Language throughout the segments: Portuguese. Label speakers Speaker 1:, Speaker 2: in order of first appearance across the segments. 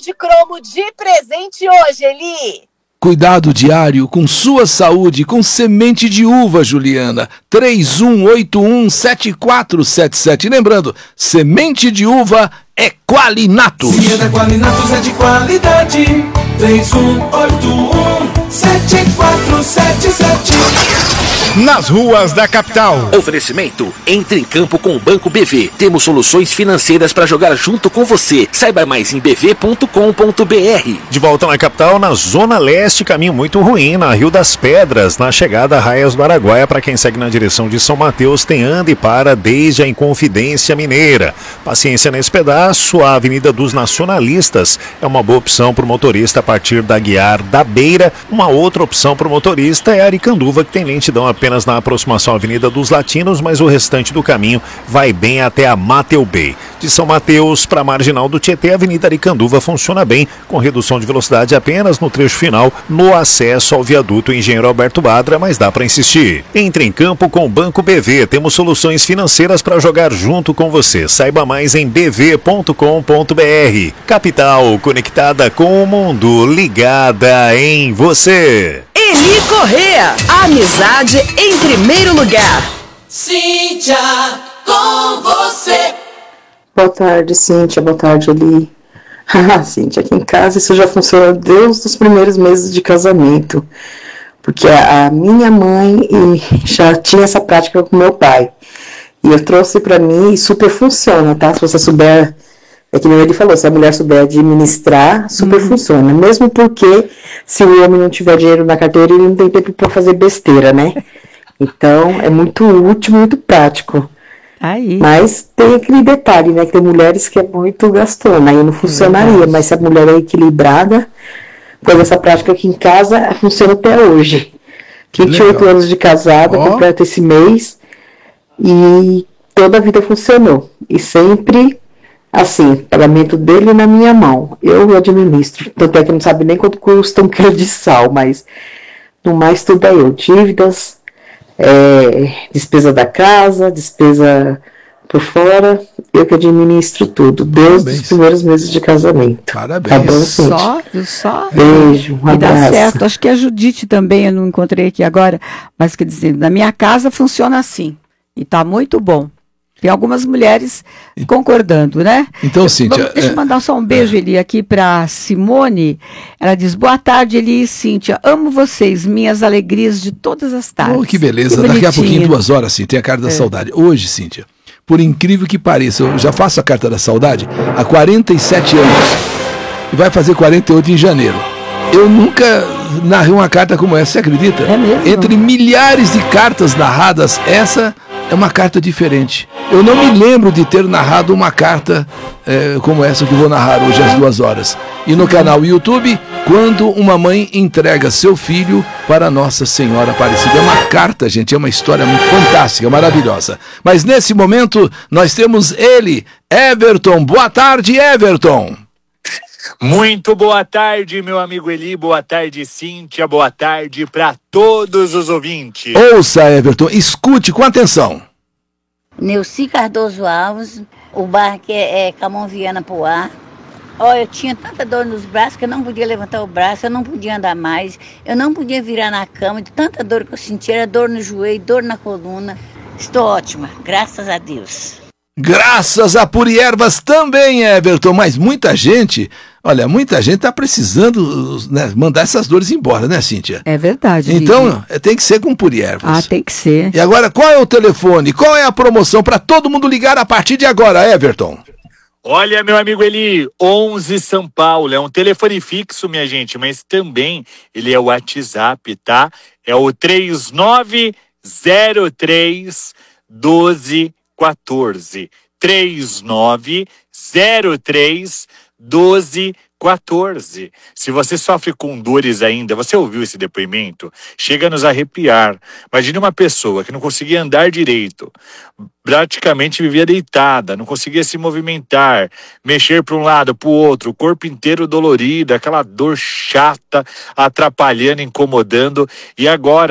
Speaker 1: de cromo de presente hoje, Eli?
Speaker 2: Cuidado diário com sua saúde com semente de uva, Juliana. 31817477. Lembrando, semente de uva é Qualinato.
Speaker 3: Se é da Qualinato, é de qualidade. 31817477.
Speaker 4: Nas ruas da capital.
Speaker 5: Oferecimento: entre em campo com o Banco BV. Temos soluções financeiras para jogar junto com você. Saiba mais em bv.com.br.
Speaker 4: De volta na capital, na Zona Leste, caminho muito ruim, na Rio das Pedras, na chegada a Raias do Araguaia. Para quem segue na direção de São Mateus, tem anda e para desde a Inconfidência Mineira. Paciência nesse pedaço, a Avenida dos Nacionalistas é uma boa opção para o motorista a partir da Guiar da Beira. Uma outra opção para o motorista é a Aricanduva, que tem lentidão apenas na aproximação à Avenida dos Latinos, mas o restante do caminho vai bem até a Mateu Bay. De São Mateus para a Marginal do Tietê, a Avenida Aricanduva funciona bem, com redução de velocidade apenas no trecho final, no acesso ao viaduto Engenheiro Alberto Badra, mas dá para insistir. Entre em campo com o Banco BV, temos soluções financeiras para jogar junto com você. Saiba mais em bv.com.br. Capital, conectada com o mundo, ligada em você.
Speaker 6: Eli Correa, amizade em primeiro lugar.
Speaker 3: Cíntia, com você.
Speaker 7: Boa tarde, Cíntia. Boa tarde, Eli. Cíntia, aqui em casa isso já funciona desde os primeiros meses de casamento. Porque a minha mãe já tinha essa prática com meu pai. E eu trouxe pra mim e super funciona, tá? Se você souber, é que nem ele falou, se a mulher souber administrar, super funciona. Mesmo porque se o homem não tiver dinheiro na carteira, ele não tem tempo pra fazer besteira, né? Então, é muito útil, muito prático.
Speaker 8: Aí.
Speaker 7: Mas tem aquele detalhe, né? Que tem mulheres que é muito gastona, aí não funcionaria. Mas se a mulher é equilibrada, pois essa prática aqui em casa funciona até hoje. 28 anos de casada, completo esse mês, e toda a vida funcionou. E sempre, assim, pagamento dele na minha mão. Eu administro. Tanto é que não sabe nem quanto custa um quilo de sal, mas no mais tudo é eu. Dívidas, despesa da casa, despesa por fora, eu que administro tudo, desde os primeiros meses de casamento.
Speaker 2: Parabéns.
Speaker 7: Tá bom,
Speaker 8: Só.
Speaker 7: Beijo, um
Speaker 8: E dá
Speaker 7: abraço.
Speaker 8: certo. Acho que a Judite também, eu não encontrei aqui agora, mas quer dizer, na minha casa funciona assim. E tá muito bom. Tem algumas mulheres concordando, né?
Speaker 2: Então, Cíntia...
Speaker 8: Deixa eu mandar só um beijo, Eli, aqui para Simone. Ela diz, boa tarde, Eli e Cíntia. Amo vocês, minhas alegrias de todas as tardes.
Speaker 2: Oh, que beleza.
Speaker 8: Que
Speaker 2: daqui a pouquinho,
Speaker 8: bonitinho.
Speaker 2: 2 horas, sim, tem a carta da saudade. Hoje, Cíntia, por incrível que pareça, eu já faço a carta da saudade há 47 anos. E vai fazer 48 em janeiro. Eu nunca narrei uma carta como essa, você acredita?
Speaker 8: É mesmo?
Speaker 2: Entre milhares de cartas narradas, essa é uma carta diferente. Eu não me lembro de ter narrado uma carta como essa que vou narrar hoje às 2 horas. E no canal YouTube, quando uma mãe entrega seu filho para Nossa Senhora Aparecida. É uma carta, gente, é uma história muito fantástica, maravilhosa. Mas nesse momento, nós temos ele, Everton. Boa tarde, Everton.
Speaker 9: Muito boa tarde, meu amigo Eli, boa tarde, Cíntia, boa tarde para todos os ouvintes.
Speaker 2: Ouça, Everton, escute com atenção.
Speaker 10: Neuci Cardoso Alves, o bar que é Camão Viana Poá. Olha, eu tinha tanta dor nos braços que eu não podia levantar o braço, eu não podia andar mais, eu não podia virar na cama, de tanta dor que eu sentia, era dor no joelho, dor na coluna. Estou ótima, graças a Deus.
Speaker 2: Graças a Puriervas também, Everton, mas muita gente está precisando, né, mandar essas dores embora, né, Cíntia?
Speaker 8: É verdade.
Speaker 2: Então, tem que ser com Puriervas.
Speaker 8: Tem que ser.
Speaker 2: E agora, qual é o telefone? Qual é a promoção para todo mundo ligar a partir de agora, Everton?
Speaker 9: Olha, meu amigo Eli, 11 São Paulo, é um telefone fixo, minha gente, mas também ele é o WhatsApp, tá? É o 3903 1214. 3903 1214. Se você sofre com dores ainda, você ouviu esse depoimento? Chega a nos arrepiar. Imagine uma pessoa que não conseguia andar direito, praticamente vivia deitada, não conseguia se movimentar, mexer para um lado, para o outro, o corpo inteiro dolorido, aquela dor chata, atrapalhando, incomodando, e agora,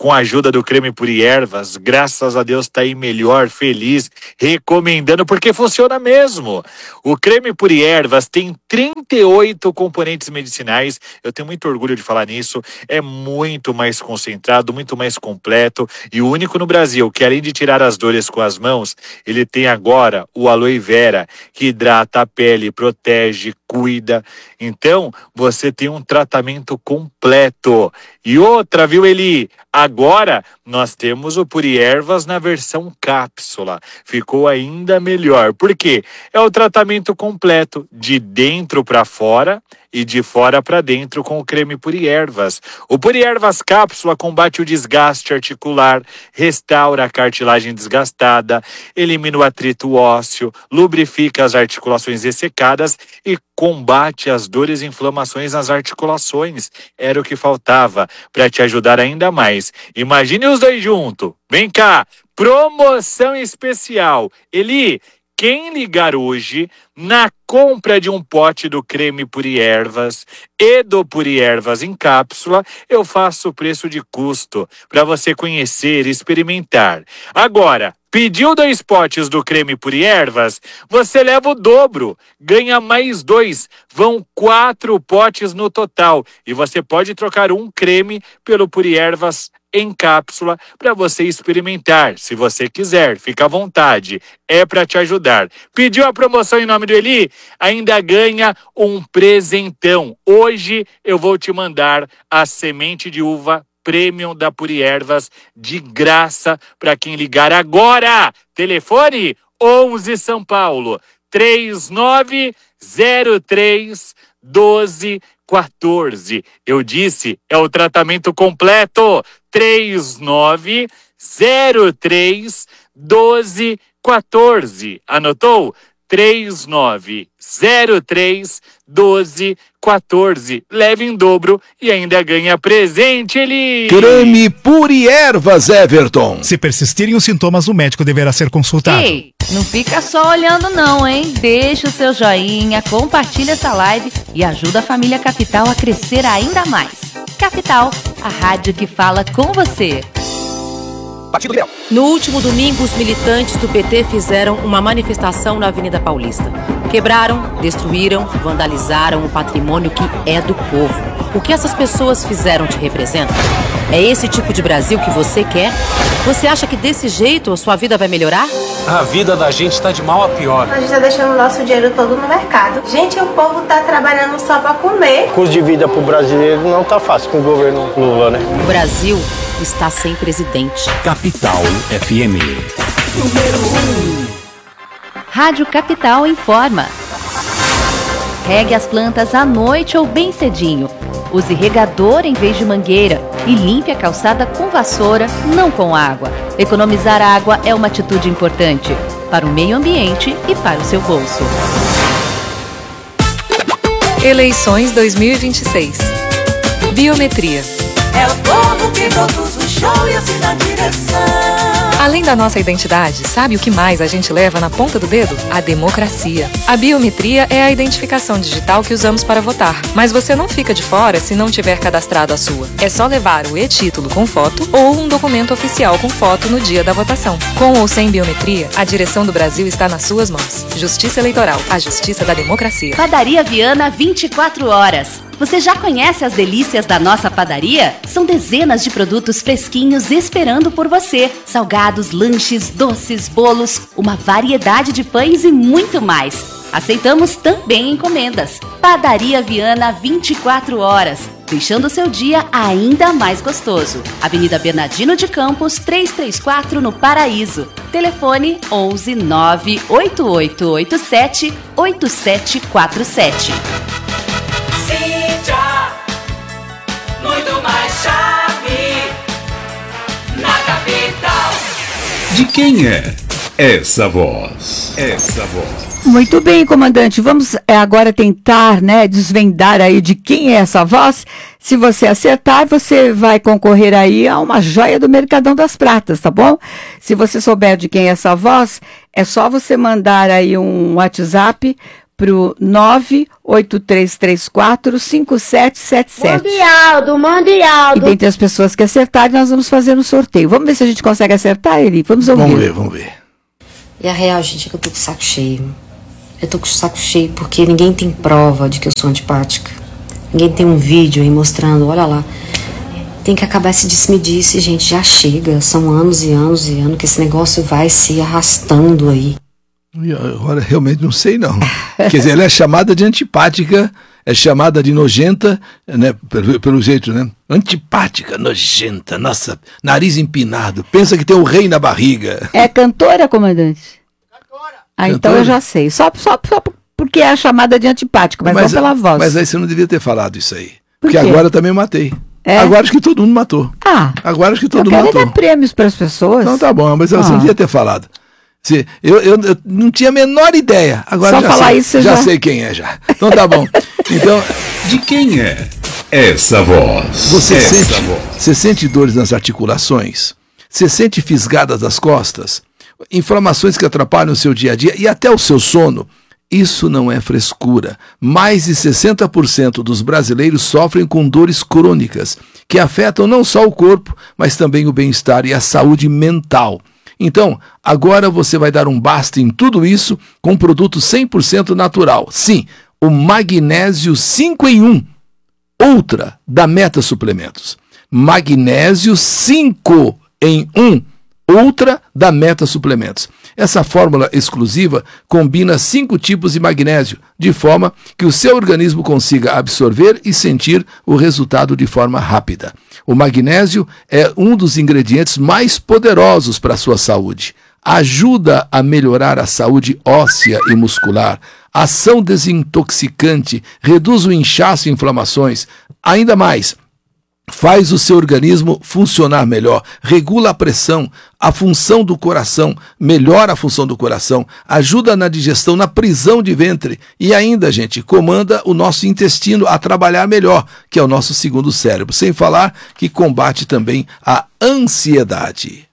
Speaker 9: com a ajuda do creme Puri Ervas, graças a Deus tá aí melhor, feliz, recomendando, porque funciona mesmo. O creme Puri Ervas tem 38 componentes medicinais, eu tenho muito orgulho de falar nisso, é muito mais concentrado, muito mais completo e o único no Brasil que, além de tirar as dores com as mãos, ele tem agora o aloe vera, que hidrata a pele, protege, cuida. Então, você tem um tratamento completo. E outra, viu, Eli? Agora, nós temos o Puri Ervas na versão cápsula. Ficou ainda melhor. Por quê? É o tratamento completo, de dentro para fora e de fora para dentro com o creme Puri Ervas. O Puri Ervas cápsula combate o desgaste articular, restaura a cartilagem desgastada, elimina o atrito ósseo, lubrifica as articulações ressecadas e combate as dores e inflamações nas articulações. Era o que faltava para te ajudar ainda mais. Imagine os dois juntos. Vem cá, promoção especial. Eli, quem ligar hoje na compra de um pote do creme Puri Ervas e do Puri Ervas em cápsula, eu faço o preço de custo para você conhecer e experimentar. Agora, pediu 2 potes do creme Puri Ervas, você leva o dobro, ganha mais 2, vão 4 potes no total. E você pode trocar um creme pelo Puri Ervas em cápsula para você experimentar, se você quiser, fica à vontade, é para te ajudar. Pediu a promoção em nome do Eli? Ainda ganha um presentão. Hoje eu vou te mandar a semente de uva Premium da Puri Ervas de graça para quem ligar agora. Telefone 11 São Paulo 3903 1214. Eu disse, é o tratamento completo. 3903 1214. Anotou? 3903 1214. Leve em dobro e ainda ganha presente, Eli.
Speaker 2: Creme Puri Ervas, Everton.
Speaker 11: Se persistirem os sintomas, o médico deverá ser consultado.
Speaker 12: Ei, não fica só olhando não, hein? Deixa o seu joinha, compartilha essa live e ajuda a família Capital a crescer ainda mais. Capital, a rádio que fala com você.
Speaker 13: No último domingo, os militantes do PT fizeram uma manifestação na Avenida Paulista. Quebraram, destruíram, vandalizaram o patrimônio que é do povo. O que essas pessoas fizeram te representa? É esse tipo de Brasil que você quer? Você acha que desse jeito a sua vida vai melhorar?
Speaker 14: A vida da gente tá de mal a pior.
Speaker 15: A gente tá deixando o nosso dinheiro todo no mercado. Gente, o povo tá trabalhando só pra comer.
Speaker 16: O custo de vida pro brasileiro não tá fácil com o governo Lula, né?
Speaker 13: O Brasil está sem presidente.
Speaker 5: Capital FM.
Speaker 12: Número 1. Rádio Capital informa. Regue as plantas à noite ou bem cedinho. Use regador em vez de mangueira e limpe a calçada com vassoura, não com água. Economizar água é uma atitude importante para o meio ambiente e para o seu bolso.
Speaker 17: Eleições 2026. Biometria.
Speaker 3: É o povo que produz o show e assim na direção.
Speaker 17: Além da nossa identidade, sabe o que mais a gente leva na ponta do dedo? A democracia. A biometria é a identificação digital que usamos para votar. Mas você não fica de fora se não tiver cadastrado a sua. É só levar o e-título com foto ou um documento oficial com foto no dia da votação. Com ou sem biometria, a direção do Brasil está nas suas mãos. Justiça Eleitoral, a justiça da democracia.
Speaker 18: Padaria Viana 24 horas. Você já conhece as delícias da nossa padaria? São dezenas de produtos fresquinhos esperando por você. Salgados, lanches, doces, bolos, uma variedade de pães e muito mais. Aceitamos também encomendas. Padaria Viana 24 horas, deixando o seu dia ainda mais gostoso. Avenida Bernardino de Campos, 334 no Paraíso. Telefone 11 98887 8747.
Speaker 3: Muito mais charme na capital.
Speaker 19: De quem é essa voz? Essa voz.
Speaker 8: Muito bem, comandante. Vamos agora tentar, desvendar aí de quem é essa voz. Se você acertar, você vai concorrer aí a uma joia do Mercadão das Pratas, tá bom? Se você souber de quem é essa voz, é só você mandar aí um WhatsApp pro 983345777.
Speaker 15: Mande Aldo.
Speaker 8: E dentre as pessoas que acertarem, nós vamos fazer um sorteio. Vamos ver se a gente consegue acertar, Eli? Vamos ouvir.
Speaker 2: Vamos ver.
Speaker 20: E a real, gente, é que eu tô com o saco cheio. Eu tô com o saco cheio porque ninguém tem prova de que eu sou antipática. Ninguém tem um vídeo aí mostrando, olha lá. Tem que acabar esse disse-me-disse, gente, já chega. São anos e anos e anos que esse negócio vai se arrastando aí.
Speaker 2: E agora realmente não sei não. Quer dizer, ela é chamada de antipática, é chamada de nojenta, né? Pelo jeito, né? Antipática, nojenta, nossa, nariz empinado, pensa que tem o rei na barriga.
Speaker 8: É cantora, comandante? Ah, então eu já sei. Só porque é a chamada de antipática, mas não pela voz.
Speaker 2: Mas aí você não devia ter falado isso aí.
Speaker 8: Por
Speaker 2: porque
Speaker 8: quê?
Speaker 2: agora eu também matei.
Speaker 8: É?
Speaker 2: Agora acho que todo mundo matou. Agora acho que todo mundo matou.
Speaker 8: Eu quero dar prêmios para as pessoas.
Speaker 2: Não, tá bom, mas você não devia ter falado. Eu não tinha a menor ideia. Agora
Speaker 8: só
Speaker 2: já
Speaker 8: falar
Speaker 2: sei,
Speaker 8: isso
Speaker 2: já sei quem é já. Então tá bom. Então,
Speaker 19: de quem é essa voz?
Speaker 2: Você sente dores nas articulações? Você sente fisgadas das costas? Inflamações que atrapalham o seu dia a dia e até o seu sono? Isso não é frescura. Mais de 60% dos brasileiros sofrem com dores crônicas, que afetam não só o corpo, mas também o bem-estar e a saúde mental. Então, agora você vai dar um basta em tudo isso com um produto 100% natural. Sim, o Magnésio 5 em 1 Ultra da Meta Suplementos. Magnésio 5 em 1 Ultra da Meta Suplementos. Essa fórmula exclusiva combina 5 tipos de magnésio, de forma que o seu organismo consiga absorver e sentir o resultado de forma rápida. O magnésio é um dos ingredientes mais poderosos para a sua saúde. Ajuda a melhorar a saúde óssea e muscular, ação desintoxicante, reduz o inchaço e inflamações. Ainda mais, faz o seu organismo funcionar melhor, regula a pressão, a função do coração, melhora a função do coração, ajuda na digestão, na prisão de ventre e ainda, gente, comanda o nosso intestino a trabalhar melhor, que é o nosso segundo cérebro, sem falar que combate também a ansiedade.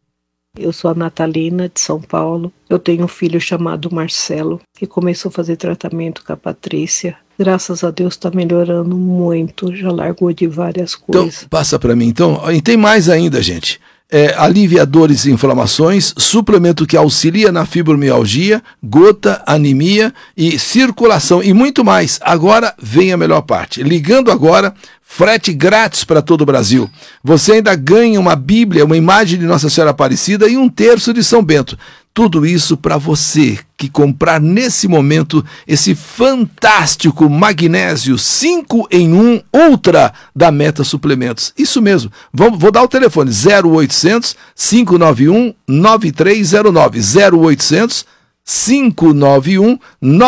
Speaker 21: Eu sou a Natalina, de São Paulo. Eu tenho um filho chamado Marcelo, que começou a fazer tratamento com a Patrícia. Graças a Deus está melhorando muito, já largou de várias coisas.
Speaker 2: Então, passa para mim. Então, e tem mais ainda, gente. Alivia dores e inflamações, suplemento que auxilia na fibromialgia, gota, anemia e circulação e muito mais. Agora vem a melhor parte. Ligando agora, frete grátis para todo o Brasil. Você ainda ganha uma Bíblia, uma imagem de Nossa Senhora Aparecida e 1/3 de São Bento. Tudo isso para você que comprar nesse momento esse fantástico Magnésio 5 em 1 Ultra da Meta Suplementos. Isso mesmo. Vou dar o telefone 0800 591 9309 0800 591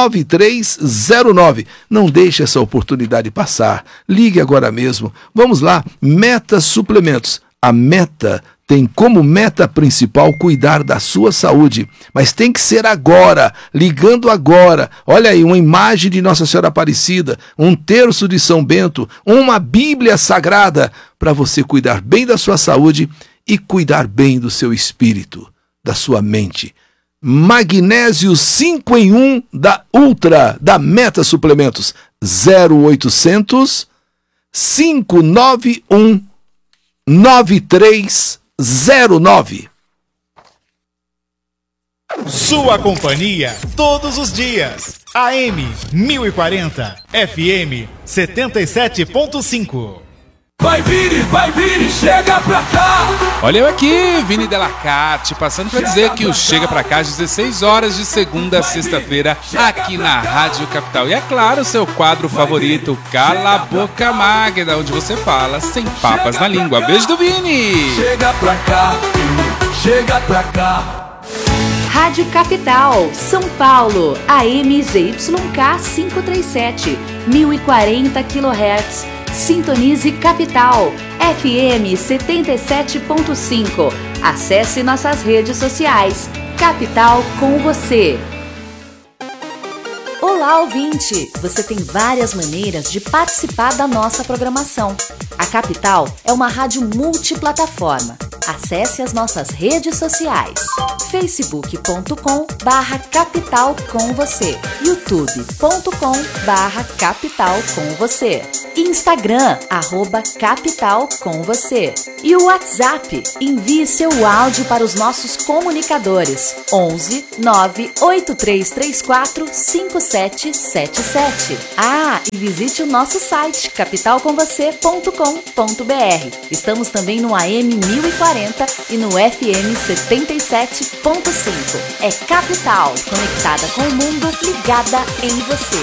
Speaker 2: 9309. Não deixe essa oportunidade passar. Ligue agora mesmo. Vamos lá. Meta Suplementos. A Meta tem como meta principal cuidar da sua saúde, mas tem que ser agora, ligando agora. Olha aí, uma imagem de Nossa Senhora Aparecida, 1/3 de São Bento, uma Bíblia Sagrada para você cuidar bem da sua saúde e cuidar bem do seu espírito, da sua mente. Magnésio 5 em 1 da Ultra, da Meta Suplementos, 0800 591 9309.
Speaker 11: Sua companhia todos os dias. AM 1040, FM 77.5.
Speaker 22: Vai vir e chega pra cá.
Speaker 23: Olha eu aqui, Vini Delacarte, passando pra dizer que o Chega Pra Cá às 16 horas de segunda a sexta-feira aqui na Rádio Capital. E é claro, seu quadro favorito, Cala a Boca Magda, onde você fala sem papas na língua. Beijo do Vini.
Speaker 22: Chega pra cá, chega pra cá.
Speaker 18: Rádio Capital, São Paulo, AM ZYK 537, 1040 kHz. Sintonize Capital, FM 77.5. Acesse nossas redes sociais. Capital com você. Olá, ouvinte! Você tem várias maneiras de participar da nossa programação. A Capital é uma rádio multiplataforma. Acesse as nossas redes sociais: facebook.com/capital com você, youtube.com/capital com você, Instagram @capital com você e o WhatsApp. Envie seu áudio para os nossos comunicadores 11 98334 5777. E visite o nosso site capitalcomvocê.com.br. Estamos também no AM 1040 e no FM 77.5. É Capital, conectada com o mundo, ligada em você.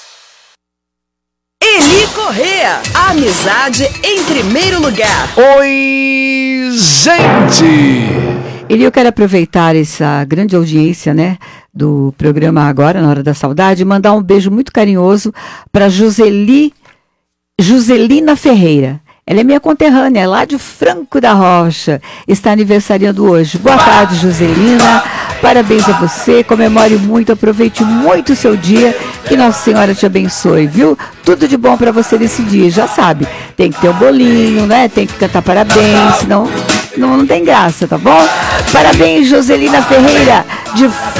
Speaker 1: Eli Correa, a amizade em primeiro lugar.
Speaker 2: Oi, gente!
Speaker 8: Eli, eu quero aproveitar essa grande audiência, né, do programa Agora, na Hora da Saudade, e mandar um beijo muito carinhoso para Joselina Ferreira. Ela é minha conterrânea, lá de Franco da Rocha. Está aniversariando hoje. Boa tarde, Joselina. Parabéns a você. Comemore muito, aproveite muito o seu dia. Que Nossa Senhora te abençoe, viu? Tudo de bom para você nesse dia. Já sabe, tem que ter um bolinho, né? Tem que cantar parabéns, senão não tem graça, tá bom? Parabéns, Joselina Ferreira, de